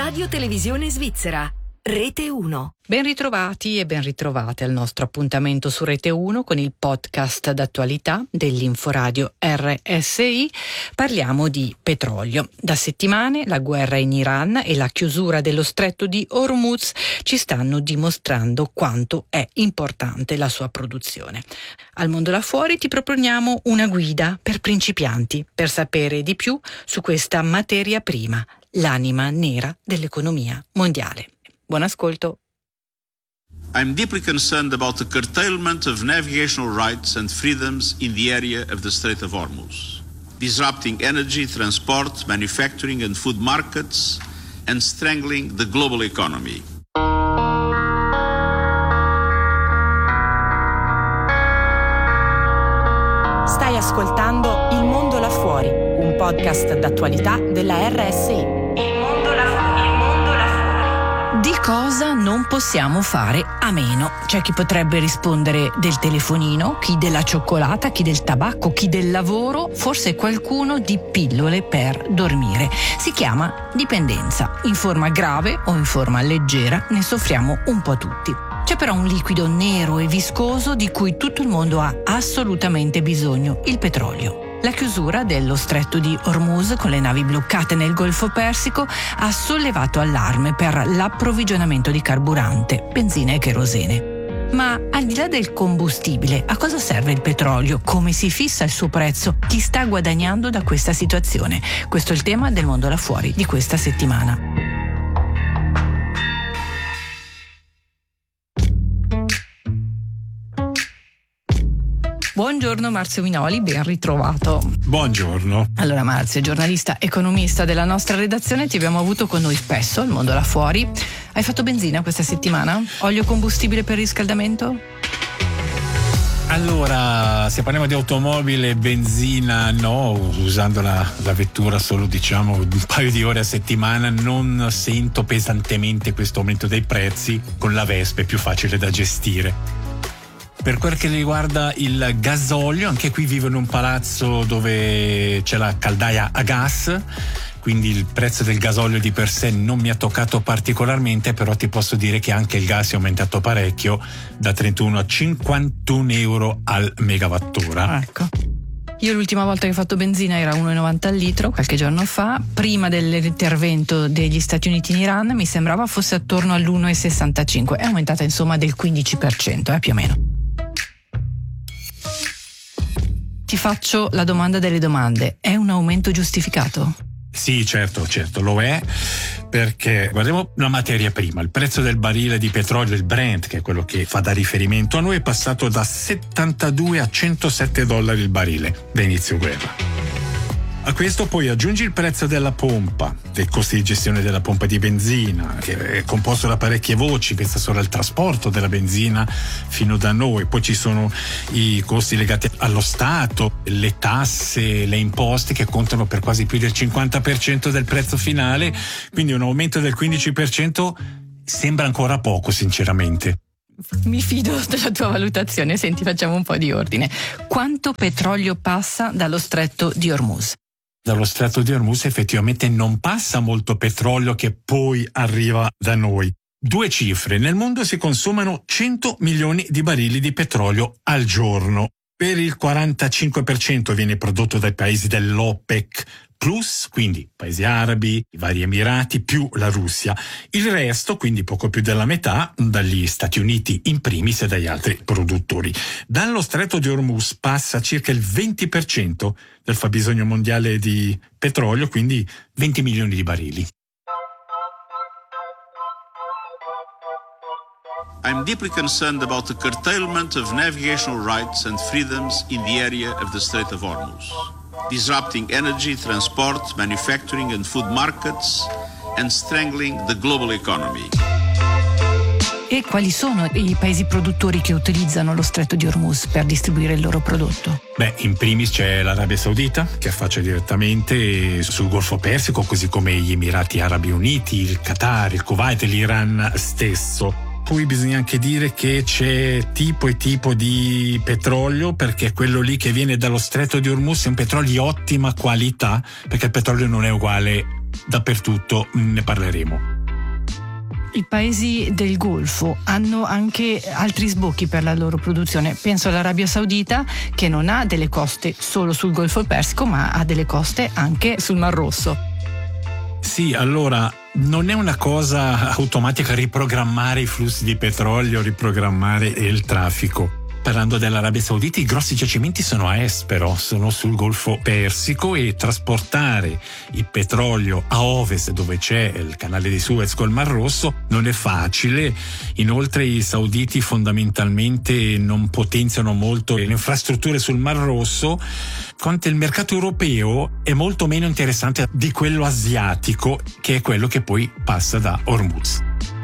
Radio Televisione Svizzera, Rete 1. Ben ritrovati e ben ritrovate al nostro appuntamento su Rete 1 con il podcast d'attualità dell'Inforadio RSI. Parliamo di petrolio. Da settimane la guerra in Iran e la chiusura dello stretto di Hormuz ci stanno dimostrando quanto è importante la sua produzione. Al mondo là fuori ti proponiamo una guida per principianti per sapere di più su questa materia prima, l'anima nera dell'economia mondiale. Buon ascolto. I'm deeply concerned about the curtailment of navigational rights and freedoms in the area of the Strait of Hormuz, disrupting energy, transport, manufacturing and food markets, and strangling the global economy. Stai ascoltando Il mondo là fuori, un podcast d'attualità della RSI. Di cosa non possiamo fare a meno? C'è chi potrebbe rispondere del telefonino, chi della cioccolata, chi del tabacco, chi del lavoro, forse qualcuno di pillole per dormire. Si chiama dipendenza. In forma grave o in forma leggera ne soffriamo un po' tutti. C'è però un liquido nero e viscoso di cui tutto il mondo ha assolutamente bisogno, il petrolio. La chiusura dello stretto di Hormuz con le navi bloccate nel Golfo Persico ha sollevato allarme per l'approvvigionamento di carburante, benzina e kerosene. Ma al di là del combustibile, a cosa serve il petrolio? Come si fissa il suo prezzo? Chi sta guadagnando da questa situazione? Questo è il tema del mondo là fuori di questa settimana. Buongiorno Marzio Minoli, ben ritrovato. Buongiorno. Allora Marzio, giornalista economista della nostra redazione, ti abbiamo avuto con noi spesso, il mondo là fuori. Hai fatto benzina questa settimana? Olio combustibile per riscaldamento? Allora, se parliamo di automobile, benzina no, usando la vettura solo diciamo un paio di ore a settimana, non sento pesantemente questo aumento dei prezzi. Con la Vespa è più facile da gestire. Per quel che riguarda il gasolio, anche qui vivo in un palazzo dove c'è la caldaia a gas, quindi il prezzo del gasolio di per sé non mi ha toccato particolarmente, però ti posso dire che anche il gas è aumentato parecchio, da 31 a 51 euro al megawattora. Ecco. Io l'ultima volta che ho fatto benzina era 1,90 al litro, qualche giorno fa. Prima dell'intervento degli Stati Uniti in Iran mi sembrava fosse attorno all'1,65. È aumentata insomma del 15%, più o meno. Ti faccio la domanda delle domande. È un aumento giustificato? Sì, certo, lo è, perché guardiamo la materia prima. Il prezzo del barile di petrolio, il Brent, che è quello che fa da riferimento a noi, è passato da 72 a 107 dollari il barile da inizio guerra. A questo poi aggiungi il prezzo della pompa, dei costi di gestione della pompa di benzina, che è composto da parecchie voci, pensa solo al trasporto della benzina fino da noi, poi ci sono i costi legati allo Stato, le tasse, le imposte che contano per quasi più del 50% del prezzo finale, quindi un aumento del 15% sembra ancora poco, sinceramente. Mi fido della tua valutazione. Senti, facciamo un po' di ordine. Quanto petrolio passa dallo stretto di Hormuz? Dallo stretto di Hormuz effettivamente non passa molto petrolio che poi arriva da noi. Due cifre: nel mondo si consumano 100 milioni di barili di petrolio al giorno. Per il 45% viene prodotto dai paesi dell'OPEC plus, quindi paesi arabi, i vari Emirati più la Russia. Il resto, quindi poco più della metà, dagli Stati Uniti in primis e dagli altri produttori. Dallo stretto di Hormuz passa circa il 20% del fabbisogno mondiale di petrolio, quindi 20 milioni di barili. I'm deeply concerned about the curtailment of navigational rights and freedoms in the area of the Strait of Hormuz, disrupting energy, transport, manufacturing and food markets, and strangling the global economy. E quali sono i paesi produttori che utilizzano lo stretto di Hormuz per distribuire il loro prodotto? In primis c'è l'Arabia Saudita, che affaccia direttamente sul Golfo Persico, così come gli Emirati Arabi Uniti, il Qatar, il Kuwait e l'Iran stesso. Poi bisogna anche dire che c'è tipo e tipo di petrolio, perché quello lì che viene dallo stretto di Hormuz è un petrolio di ottima qualità, perché il petrolio non è uguale dappertutto, ne parleremo. I paesi del Golfo hanno anche altri sbocchi per la loro produzione. Penso all'Arabia Saudita, che non ha delle coste solo sul Golfo Persico, ma ha delle coste anche sul Mar Rosso. Sì, allora non è una cosa automatica riprogrammare i flussi di petrolio, riprogrammare il traffico. Parlando dell'Arabia Saudita, i grossi giacimenti sono a est, però sono sul Golfo Persico, e trasportare il petrolio a ovest, dove c'è il canale di Suez col Mar Rosso, non è facile. Inoltre i sauditi fondamentalmente non potenziano molto le infrastrutture sul Mar Rosso, quanto il mercato europeo è molto meno interessante di quello asiatico, che è quello che poi passa da Hormuz.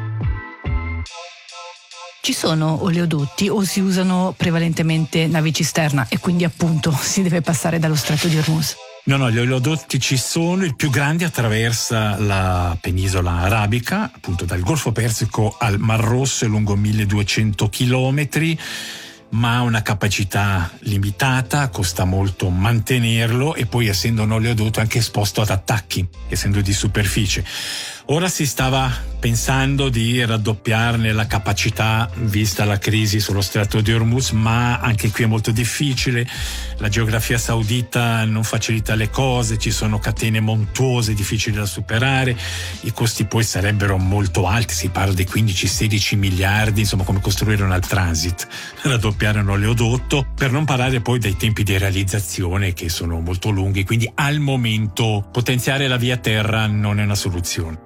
Ci sono oleodotti o si usano prevalentemente navi cisterna e quindi appunto si deve passare dallo stretto di Hormuz? No, gli oleodotti ci sono. Il più grande attraversa la penisola arabica, appunto dal Golfo Persico al Mar Rosso, è lungo 1200 chilometri, ma ha una capacità limitata, costa molto mantenerlo, e poi, essendo un oleodotto, è anche esposto ad attacchi, essendo di superficie. Ora si stava pensando di raddoppiarne la capacità, vista la crisi sullo stretto di Hormuz, ma anche qui è molto difficile. La geografia saudita non facilita le cose, ci sono catene montuose difficili da superare, i costi poi sarebbero molto alti, si parla di 15-16 miliardi, insomma, come costruire un transit, raddoppiare un oleodotto, per non parlare poi dei tempi di realizzazione che sono molto lunghi, quindi al momento potenziare la via terra non è una soluzione.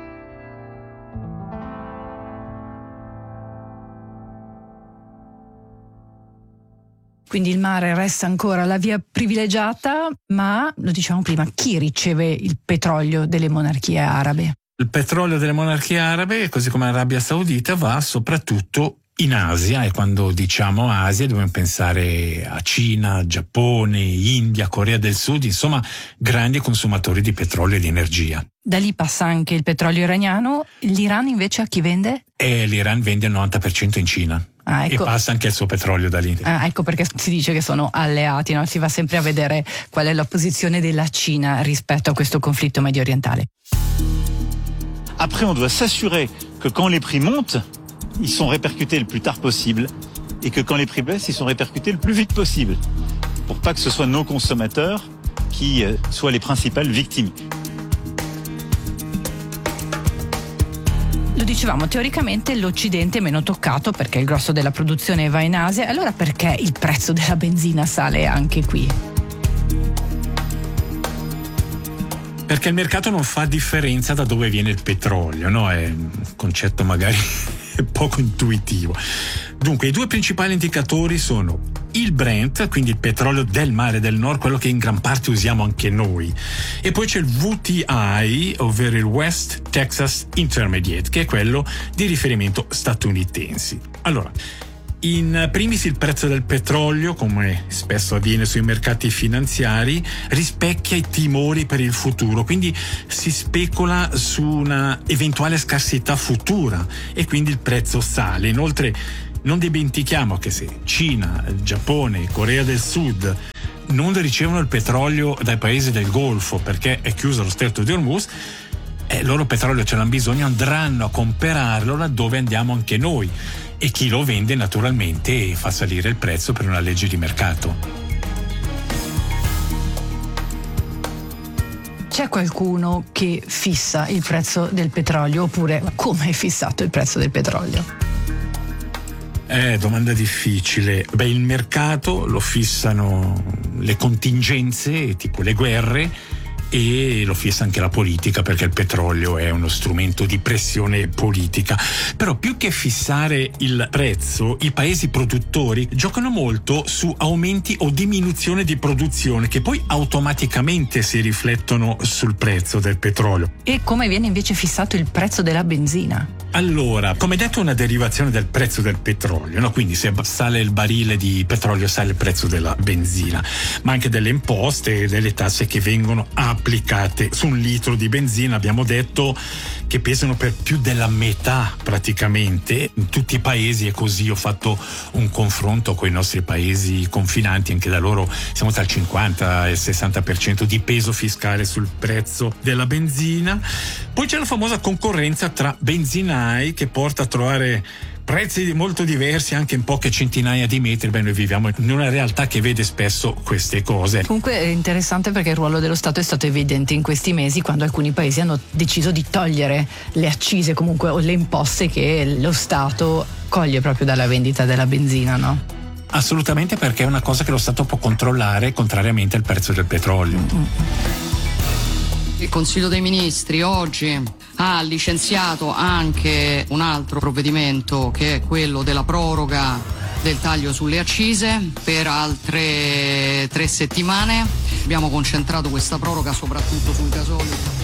Quindi il mare resta ancora la via privilegiata, ma, lo dicevamo prima, chi riceve il petrolio delle monarchie arabe? Il petrolio delle monarchie arabe, così come l'Arabia Saudita, va soprattutto in Asia, e quando diciamo Asia dobbiamo pensare a Cina, Giappone, India, Corea del Sud, insomma grandi consumatori di petrolio e di energia. Da lì passa anche il petrolio iraniano. L'Iran invece a chi vende? L'Iran vende il 90% in Cina. Ecco. E passa anche il suo petrolio da lì. Ecco perché si dice che sono alleati, no? Si va sempre a vedere qual è la posizione della Cina rispetto a questo conflitto medio orientale. Après, on doit s'assurer que quand les prix montent, ils sont répercutés le plus tard possible, et que quand les prix baissent, ils sont répercutés le plus vite possible, pour pas que ce soit nos consommateurs qui soient les principales victimes. Lo dicevamo, teoricamente l'Occidente è meno toccato perché il grosso della produzione va in Asia. Allora perché il prezzo della benzina sale anche qui? Perché il mercato non fa differenza da dove viene il petrolio, no? È un concetto magari poco intuitivo. Dunque, i due principali indicatori sono il Brent, quindi il petrolio del Mare del Nord, quello che in gran parte usiamo anche noi, e poi c'è il WTI, ovvero il West Texas Intermediate, che è quello di riferimento statunitensi. Allora, in primis il prezzo del petrolio, come spesso avviene sui mercati finanziari, rispecchia i timori per il futuro, quindi si specula su una eventuale scarsità futura e quindi il prezzo sale. Inoltre non dimentichiamo che se Cina, Giappone, Corea del Sud non ricevono il petrolio dai paesi del Golfo perché è chiuso lo stretto di Hormuz, loro petrolio ce l'hanno bisogno, andranno a comprarlo laddove andiamo anche noi, e chi lo vende naturalmente fa salire il prezzo per una legge di mercato. C'è qualcuno che fissa il prezzo del petrolio, oppure come è fissato il prezzo del petrolio? Domanda difficile. Il mercato lo fissano le contingenze, tipo le guerre, e lo fissa anche la politica, perché il petrolio è uno strumento di pressione politica. Però più che fissare il prezzo, i paesi produttori giocano molto su aumenti o diminuzione di produzione, che poi automaticamente si riflettono sul prezzo del petrolio. E come viene invece fissato il prezzo della benzina? Allora, come detto, è una derivazione del prezzo del petrolio, no? Quindi se sale il barile di petrolio sale il prezzo della benzina, ma anche delle imposte e delle tasse che vengono applicate su un litro di benzina. Abbiamo detto che pesano per più della metà praticamente in tutti i paesi, e così ho fatto un confronto con i nostri paesi confinanti, anche da loro siamo tra il 50 e il 60% di peso fiscale sul prezzo della benzina. Poi c'è la famosa concorrenza tra benzinai che porta a trovare prezzi molto diversi anche in poche centinaia di metri. Noi viviamo in una realtà che vede spesso queste cose. Comunque è interessante perché il ruolo dello Stato è stato evidente in questi mesi, quando alcuni paesi hanno deciso di togliere le accise comunque o le imposte che lo Stato coglie proprio dalla vendita della benzina, no? Assolutamente, perché è una cosa che lo Stato può controllare, contrariamente al prezzo del petrolio. Il Consiglio dei Ministri oggi ha licenziato anche un altro provvedimento, che è quello della proroga del taglio sulle accise per altre 3 settimane. Abbiamo concentrato questa proroga soprattutto sul gasolio.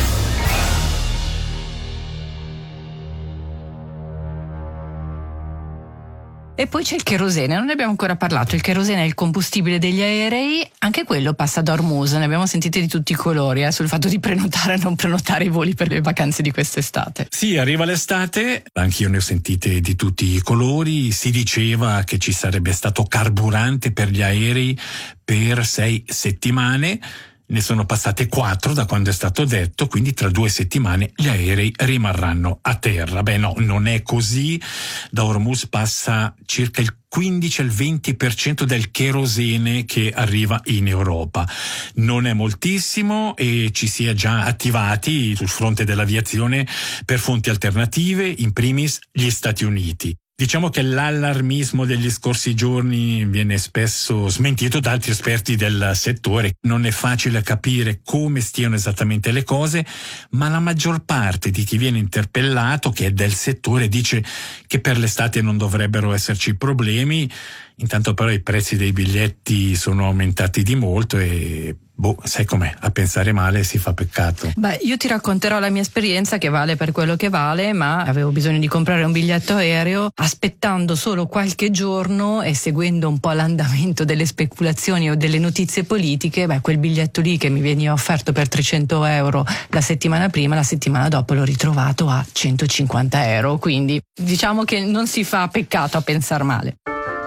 E poi c'è il cherosene, non ne abbiamo ancora parlato. Il cherosene è il combustibile degli aerei, anche quello passa da Hormuz, ne abbiamo sentite di tutti i colori sul fatto di prenotare o non prenotare i voli per le vacanze di quest'estate. Sì, arriva l'estate, anch'io ne ho sentite di tutti i colori. Si diceva che ci sarebbe stato carburante per gli aerei per 6 settimane. Ne sono passate 4 da quando è stato detto, quindi tra 2 settimane gli aerei rimarranno a terra. Beh no, non è così. Da Hormuz passa circa il 15 al 20% del cherosene che arriva in Europa. Non è moltissimo e ci si è già attivati sul fronte dell'aviazione per fonti alternative, in primis gli Stati Uniti. Diciamo che l'allarmismo degli scorsi giorni viene spesso smentito da altri esperti del settore. Non è facile capire come stiano esattamente le cose, ma la maggior parte di chi viene interpellato, che è del settore, dice che per l'estate non dovrebbero esserci problemi. Intanto però i prezzi dei biglietti sono aumentati di molto e sai com'è, a pensare male si fa peccato. Beh, io ti racconterò la mia esperienza, che vale per quello che vale, ma avevo bisogno di comprare un biglietto aereo, aspettando solo qualche giorno e seguendo un po' l'andamento delle speculazioni o delle notizie politiche. Quel biglietto lì che mi veniva offerto per 300 euro la settimana prima, la settimana dopo l'ho ritrovato a 150 euro, quindi diciamo che non si fa peccato a pensar male.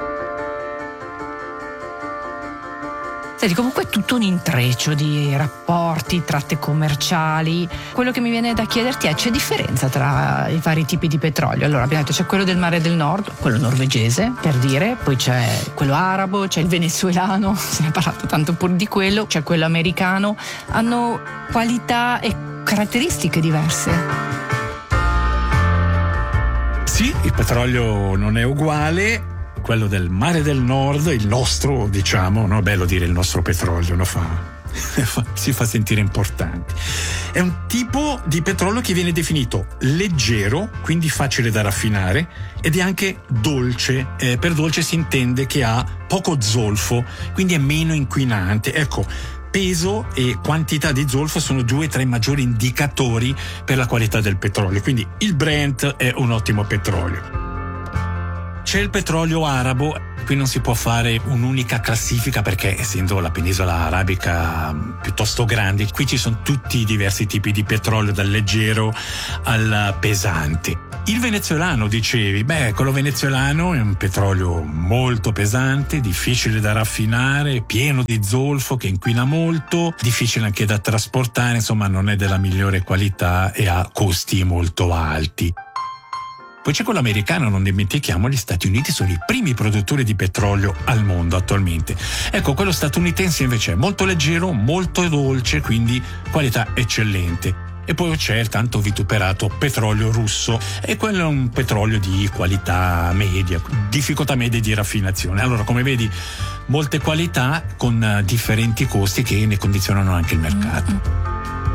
Senti, comunque è tutto un intreccio di rapporti, tratte commerciali. Quello che mi viene da chiederti è: c'è differenza tra i vari tipi di petrolio? Allora, abbiamo detto c'è quello del Mare del Nord, quello norvegese, per dire, poi c'è quello arabo, c'è il venezuelano, se ne è parlato tanto pur di quello, c'è quello americano. Hanno qualità e caratteristiche diverse. Sì, il petrolio non è uguale. Quello del Mare del Nord, il nostro, diciamo, no? Bello dire il nostro petrolio, si fa sentire importanti. È un tipo di petrolio che viene definito leggero, quindi facile da raffinare, ed è anche dolce. Per dolce si intende che ha poco zolfo, quindi è meno inquinante. Ecco, peso e quantità di zolfo sono 2 tra i maggiori indicatori per la qualità del petrolio, quindi il Brent è un ottimo petrolio. C'è il petrolio arabo, qui non si può fare un'unica classifica perché, essendo la penisola arabica piuttosto grande, qui ci sono tutti i diversi tipi di petrolio, dal leggero al pesante. Il venezuelano, dicevi, quello venezuelano è un petrolio molto pesante, difficile da raffinare, pieno di zolfo che inquina molto, difficile anche da trasportare, insomma non è della migliore qualità e ha costi molto alti. Poi c'è quello americano, non dimentichiamo, gli Stati Uniti sono i primi produttori di petrolio al mondo attualmente. Ecco, quello statunitense invece è molto leggero, molto dolce, quindi qualità eccellente. E poi c'è il tanto vituperato petrolio russo, e quello è un petrolio di qualità media, difficoltà media di raffinazione. Allora, come vedi, molte qualità con differenti costi che ne condizionano anche il mercato.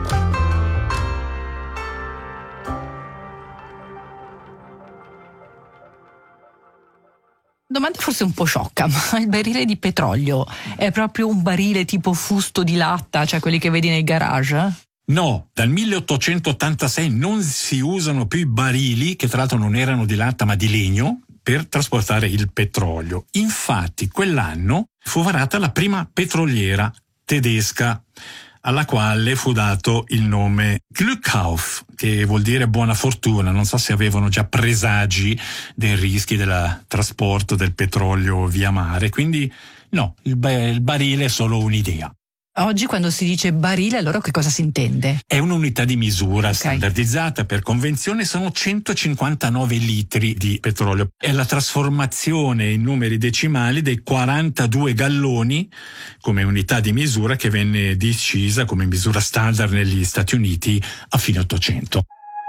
Domanda forse un po' sciocca, ma il barile di petrolio è proprio un barile tipo fusto di latta, cioè quelli che vedi nei garage? No, dal 1886 non si usano più i barili, che tra l'altro non erano di latta ma di legno, per trasportare il petrolio. Infatti quell'anno fu varata la prima petroliera tedesca, alla quale fu dato il nome Glückauf, che vuol dire buona fortuna. Non so se avevano già presagi dei rischi del trasporto del petrolio via mare, quindi no, il barile è solo un'idea. Oggi quando si dice barile, allora che cosa si intende? È un'unità di misura standardizzata per convenzione, sono 159 litri di petrolio. È la trasformazione in numeri decimali dei 42 galloni come unità di misura che venne decisa come misura standard negli Stati Uniti a fine Ottocento.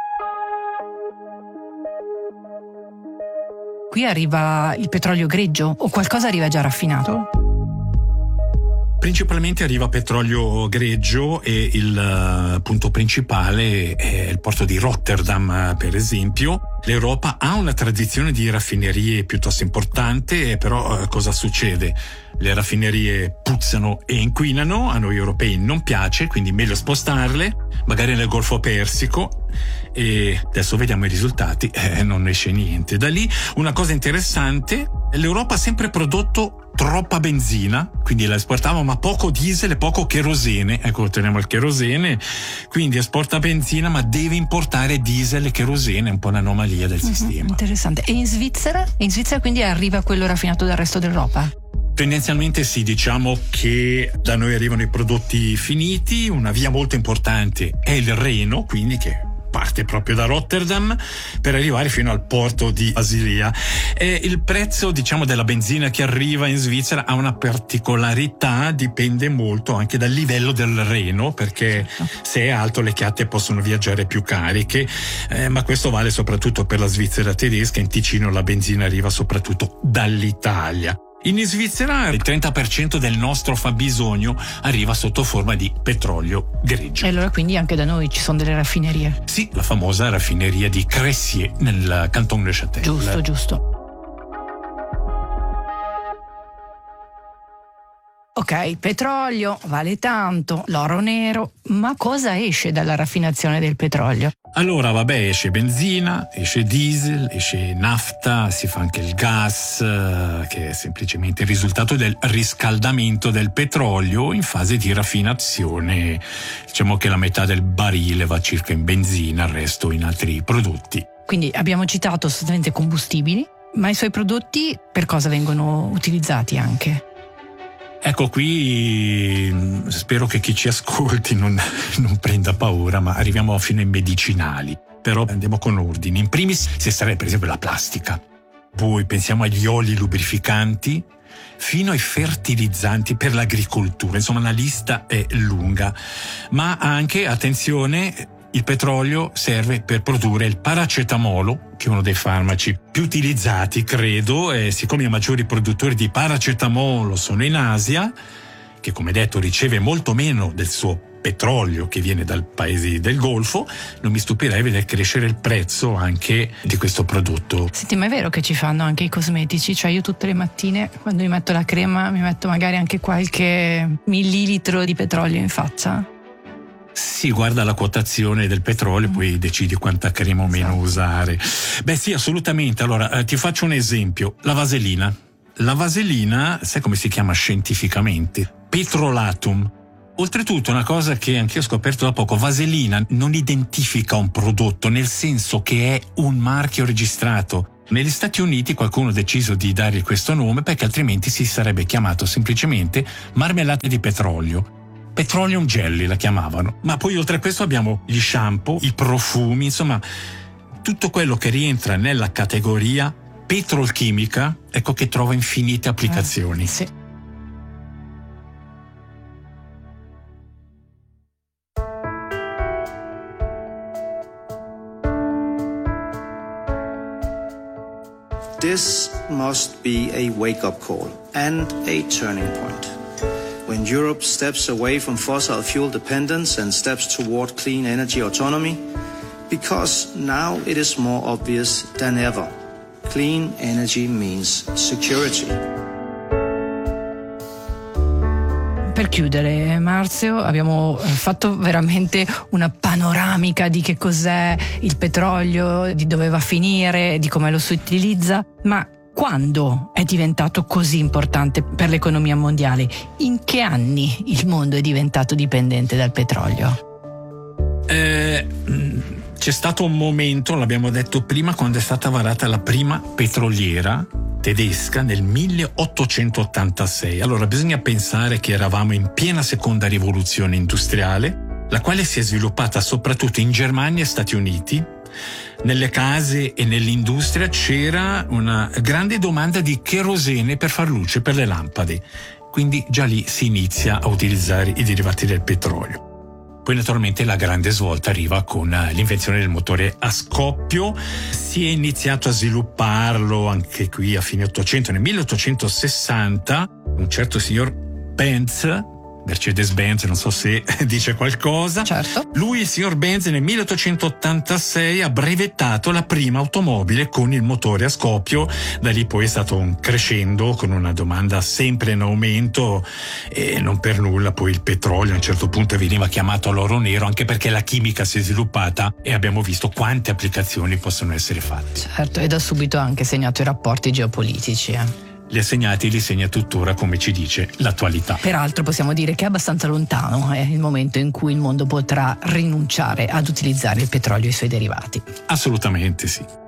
Qui arriva il petrolio greggio o qualcosa arriva già raffinato? Principalmente arriva petrolio greggio e il punto principale è il porto di Rotterdam, per esempio. L'Europa ha una tradizione di raffinerie piuttosto importante, però cosa succede? Le raffinerie puzzano e inquinano, a noi europei non piace, quindi meglio spostarle, magari nel Golfo Persico, e adesso vediamo i risultati, non esce niente. Da lì una cosa interessante, l'Europa ha sempre prodotto troppa benzina, quindi la esportava, ma poco diesel e poco kerosene. Ecco, teniamo il kerosene, quindi esporta benzina ma deve importare diesel e kerosene, un po' un'anomalia del sistema. Interessante. E in Svizzera? In Svizzera quindi arriva quello raffinato dal resto d'Europa? Tendenzialmente sì, diciamo che da noi arrivano i prodotti finiti, una via molto importante è il Reno, quindi che parte proprio da Rotterdam per arrivare fino al porto di Basilea. E il prezzo, diciamo, della benzina che arriva in Svizzera ha una particolarità, dipende molto anche dal livello del Reno, perché se è alto le chiatte possono viaggiare più cariche, ma questo vale soprattutto per la Svizzera tedesca. In Ticino la benzina arriva soprattutto dall'Italia. In Svizzera il 30% del nostro fabbisogno arriva sotto forma di petrolio greggio. E allora quindi anche da noi ci sono delle raffinerie? Sì, la famosa raffineria di Cressier nel Canton Neuchâtel. Giusto. Ok, petrolio vale tanto, l'oro nero, ma cosa esce dalla raffinazione del petrolio? Allora, vabbè, esce benzina, esce diesel, esce nafta, si fa anche il gas, che è semplicemente il risultato del riscaldamento del petrolio in fase di raffinazione. Diciamo che la metà del barile va circa in benzina, il resto in altri prodotti. Quindi abbiamo citato sostanzialmente combustibili, ma i suoi prodotti per cosa vengono utilizzati anche? Ecco, qui spero che chi ci ascolti non prenda paura, ma arriviamo fino ai medicinali. Però andiamo con ordine. In primis si sarebbe per esempio la plastica. Poi pensiamo agli oli lubrificanti, fino ai fertilizzanti per l'agricoltura. Insomma, la lista è lunga. Ma anche, attenzione, il petrolio serve per produrre il paracetamolo, che è uno dei farmaci più utilizzati, credo, e siccome i maggiori produttori di paracetamolo sono in Asia, che come detto riceve molto meno del suo petrolio che viene dai paesi del Golfo, non mi stupirei vedere crescere il prezzo anche di questo prodotto. Senti, ma è vero che ci fanno anche i cosmetici? Cioè io tutte le mattine quando mi metto la crema mi metto magari anche qualche millilitro di petrolio in faccia? Sì, guarda la quotazione del petrolio, poi decidi quanta crema o meno usare. Beh sì, assolutamente. Allora, ti faccio un esempio. La vaselina. La vaselina, sai come si chiama scientificamente? Petrolatum. Oltretutto, una cosa che anch'io ho scoperto da poco, vaselina non identifica un prodotto, nel senso che è un marchio registrato. Negli Stati Uniti qualcuno ha deciso di dargli questo nome perché altrimenti si sarebbe chiamato semplicemente marmellata di petrolio. Petroleum jelly la chiamavano. Ma poi oltre a questo abbiamo gli shampoo, i profumi, insomma tutto quello che rientra nella categoria petrolchimica, ecco che trova infinite applicazioni. Sì. This must be a wake-up call and a turning point. When Europe steps away from fossil fuel dependence and steps toward clean energy autonomy, because now it is more obvious than ever. Clean energy means security. Per chiudere, Marzio, abbiamo fatto veramente una panoramica di che cos'è il petrolio, di dove va a finire, di come lo si utilizza, ma quando è diventato così importante per l'economia mondiale? In che anni il mondo è diventato dipendente dal petrolio? C'è stato un momento, l'abbiamo detto prima, quando è stata varata la prima petroliera tedesca nel 1886. Allora bisogna pensare che eravamo in piena seconda rivoluzione industriale, la quale si è sviluppata soprattutto in Germania e Stati Uniti. Nelle case e nell'industria c'era una grande domanda di cherosene per far luce per le lampade, quindi già lì si inizia a utilizzare i derivati del petrolio. Poi naturalmente la grande svolta arriva con l'invenzione del motore a scoppio. Si è iniziato a svilupparlo anche qui a fine 800. Nel 1860 un certo signor Benz, Mercedes-Benz, non so se dice qualcosa. Certo. Lui, il signor Benz, nel 1886 ha brevettato la prima automobile con il motore a scoppio. Da lì poi è stato un crescendo con una domanda sempre in aumento, e non per nulla poi il petrolio a un certo punto veniva chiamato l'oro nero, anche perché la chimica si è sviluppata e abbiamo visto quante applicazioni possono essere fatte. Certo, e da subito ha anche segnato i rapporti geopolitici. Li ha segnati e li segna tuttora, come ci dice l'attualità. Peraltro possiamo dire che è abbastanza lontano il momento in cui il mondo potrà rinunciare ad utilizzare il petrolio e i suoi derivati. Assolutamente sì.